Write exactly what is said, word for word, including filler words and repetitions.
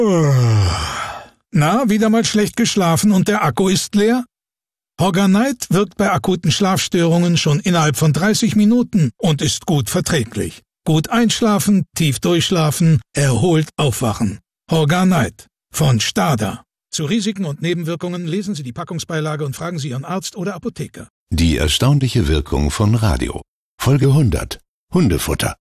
Na, wieder mal schlecht geschlafen und der Akku ist leer? Horganite wirkt bei akuten Schlafstörungen schon innerhalb von dreißig Minuten und ist gut verträglich. Gut einschlafen, tief durchschlafen, erholt aufwachen. Horganite von Stada. Zu Risiken und Nebenwirkungen lesen Sie die Packungsbeilage und fragen Sie Ihren Arzt oder Apotheker. Die erstaunliche Wirkung von Radio. Folge hundert. Hundefutter.